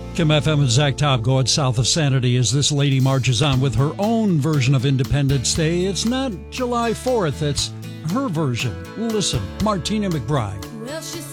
Kim FM and Zach Top going south of Sanity as this lady marches on with her own version of Independence Day. It's not July 4th, it's her version. Listen, Martina McBride. Well, she